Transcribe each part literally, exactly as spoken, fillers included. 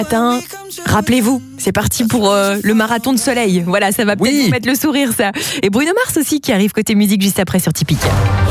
Matin, rappelez-vous, c'est parti pour euh, le marathon de soleil. Voilà, ça va peut-être Oui. vous mettre le sourire, ça. Et Bruno Mars aussi qui arrive côté musique juste après sur Typique.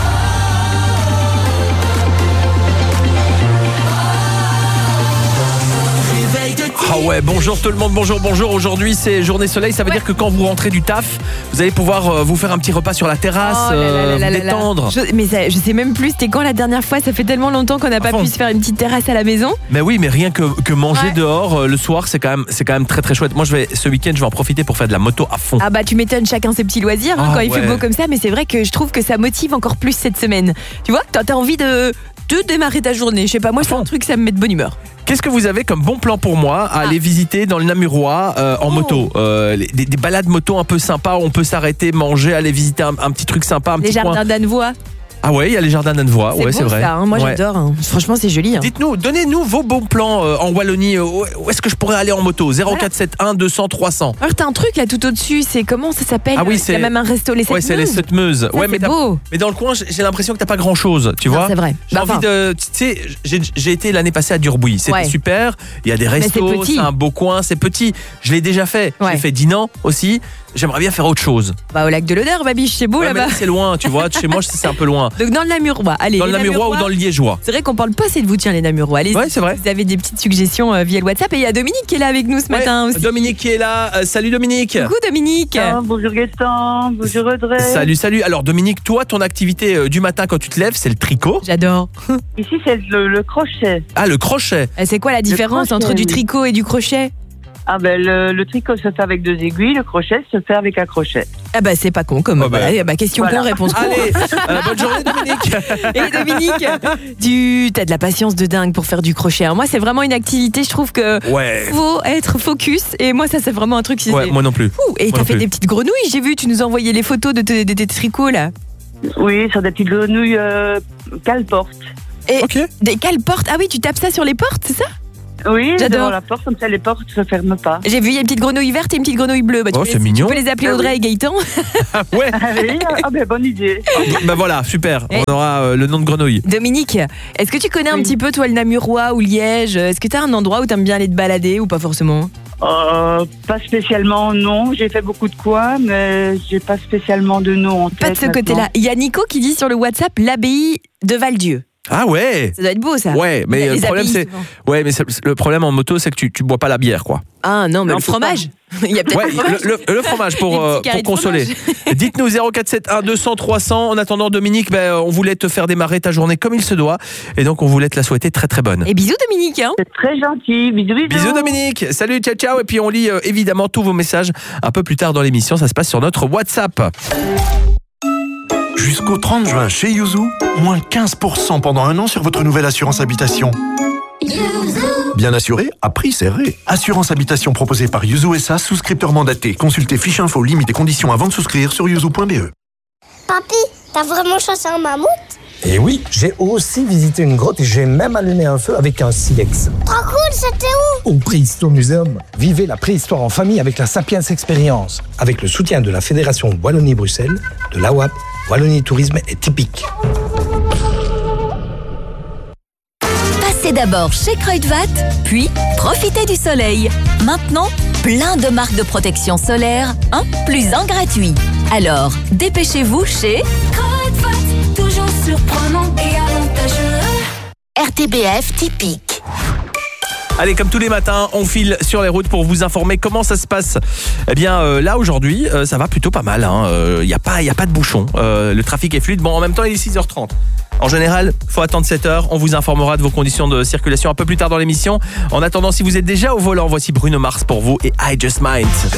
Ah ouais, bonjour tout le monde, bonjour, bonjour. Aujourd'hui c'est journée soleil, ça veut Ouais. dire que quand vous rentrez du taf, vous allez pouvoir euh, vous faire un petit repas sur la terrasse, Oh là là euh, là là vous là là. détendre. Je, mais ça, je sais même plus, c'était quand la dernière fois? Ça fait tellement longtemps qu'on n'a pas fond. pu se faire une petite terrasse à la maison. Mais oui, mais rien que, que manger Ouais. dehors euh, le soir, c'est quand même c'est quand même très très chouette. Moi je vais ce week-end, je vais en profiter pour faire de la moto à fond. Ah bah tu m'étonnes, chacun ses petits loisirs hein, Ah quand il fait ouais. beau comme ça. Mais c'est vrai que je trouve que ça motive encore plus cette semaine. Tu vois, t'as t'as envie de, de démarrer ta journée. Je sais pas, moi c'est un truc, ça me met de bonne humeur. Qu'est-ce que vous avez comme bon plan pour moi à aller visiter dans le Namurois euh, en Oh. moto euh, les- des, des balades moto un peu sympas où on peut s'arrêter, manger, aller visiter un, un petit truc sympa, un Les petit coin. jardins d'Annevoie, Ah ouais, il y a les jardins d'Annevoie, c'est ouais, beau c'est vrai. ça. hein. Moi Ouais. j'adore. hein. Franchement, c'est joli. hein. Dites-nous, donnez-nous vos bons plans euh, en Wallonie. euh, Où où est-ce que je pourrais aller en moto? zéro quatre sept un deux cents trois cents. Alors t'as un truc là tout au-dessus, c'est comment ça s'appelle? Ah oui, Il y c'est- a même un resto, les Ouais, c'est les Sept sept meuses. Ça, Ouais, c'est mais, t'as- beau. mais dans le coin, j'ai j'ai l'impression que t'as pas grand-chose, tu Non, vois. c'est vrai. J'ai Bah, envie enfin, de, tu sais, j'ai j'ai été l'année passée à Durbuy. C'était Ouais. super. Il y a des c'est restos, petit. c'est un beau coin, c'est petit. Je l'ai déjà fait. Ouais. J'ai fait Dinan aussi. J'aimerais bien faire autre chose. Bah, au lac de l'Odeur, babiche, c'est beau Ouais, mais là-bas. là, c'est loin, tu vois. De chez moi, c'est un peu loin. Donc dans le Namurois, allez. Dans le les Namurois ou dans le Liégeois. C'est vrai qu'on parle pas assez de vous, tiens, les Namurois. Allez, Ouais, c'est vrai. vous avez des petites suggestions euh, via le WhatsApp. Et il y a Dominique qui est là avec nous ce Ouais, matin aussi. Dominique qui est là. Euh, salut Dominique. Coucou Dominique. Ah, bonjour Gaëtan, bonjour Audrey. Salut, salut. Alors Dominique, toi, ton activité euh, du matin quand tu te lèves, c'est le tricot. J'adore. Ici c'est le, le crochet. Ah, le crochet. Euh, C'est quoi la différence crochet, entre du oui. tricot et du crochet? Ah ben le, le tricot se fait avec deux aiguilles, le crochet se fait avec un crochet. Ah bah c'est pas con comme Oh bah. voilà, bah, question Voilà. con, réponse con. Allez, euh, bonne journée Dominique. Et Dominique, tu as de la patience de dingue pour faire du crochet. hein. Moi c'est vraiment une activité, je trouve que Ouais. faut être focus. Et moi ça c'est vraiment un truc. c'est- Ouais, moi non plus. Ouh, et moi t'as non fait plus. des petites grenouilles, j'ai vu, tu nous as envoyé les photos de tes, de tes tricots là. Oui, sur des petites grenouilles euh, cale-porte. Et Ok. des cales portes, ah oui tu tapes ça sur les portes, c'est ça? Oui, J'adore. devant la porte, comme ça les portes ne se ferment pas. J'ai vu, il y a une petite grenouille verte et une petite grenouille bleue. Bah, tu Oh, peux c'est les- mignon. Tu peux les appeler Ah Audrey oui. et Gaëtan. Ah ouais. Ah oui, ah ben bonne idée. Bah voilà, super. Et- On aura euh, le nom de grenouille. Dominique, est-ce que tu connais un Oui. petit peu toi le Namurois ou Liège? Est-ce que tu as un endroit où tu aimes bien aller te balader ou pas forcément? Euh, pas spécialement, non. J'ai fait beaucoup de coins, mais j'ai pas spécialement de nom en tête. Pas de ce maintenant. côté-là. Il y a Nico qui dit sur le WhatsApp l'abbaye de Val-Dieu. Ah ouais. Ça doit être beau ça. Ouais, mais Les le problème abbayes, c'est souvent. ouais, mais c'est- le problème en moto c'est que tu tu bois pas la bière quoi. Ah non, mais Non, le faut pas. fromage. Il y a peut-être Ouais, le fromage. le, le- le fromage Les pour petits euh, carrés pour de consoler. Dites-nous zéro quatre sept un deux cents trois cents. En attendant Dominique, ben, on voulait te faire démarrer ta journée comme il se doit et donc on voulait te la souhaiter très très bonne. Et bisous Dominique. Hein. C'est très gentil. Bisous, bisous. Bisous Dominique, salut, ciao ciao et puis on lit euh, évidemment tous vos messages un peu plus tard dans l'émission, ça se passe sur notre WhatsApp. Jusqu'au trente juin chez Yuzu, moins quinze pour cent pendant un an sur votre nouvelle assurance habitation. Bien assuré, à prix serré. Assurance habitation proposée par Yuzu S A, souscripteur mandaté. Consultez fiche info, limites et conditions avant de souscrire sur yuzu point b e. Papy, t'as vraiment chassé un mammouth? Et oui, j'ai aussi visité une grotte et j'ai même allumé un feu avec un silex. Trop cool, c'était où? Au Préhistoire Museum, vivez la préhistoire en famille avec la Sapiens Experience. Avec le soutien de la Fédération Wallonie-Bruxelles, de l'A W A P, Wallonie Tourisme est typique. Passez d'abord chez Kruidvat, puis profitez du soleil. Maintenant, plein de marques de protection solaire, un plus un gratuit. Alors, dépêchez-vous chez Kruidvat, toujours surprenant et avantageux. R T B F typique. Allez, comme tous les matins, on file sur les routes pour vous informer comment ça se passe. Eh bien, euh, là, aujourd'hui, euh, ça va plutôt pas mal. Il hein. euh, n'y a, pas- y a pas de bouchon. Euh, le trafic est fluide. Bon, en même temps, il est six heures trente. En général, faut attendre sept heures. On vous informera de vos conditions de circulation un peu plus tard dans l'émission. En attendant, si vous êtes déjà au volant, voici Bruno Mars pour vous et I Just Might.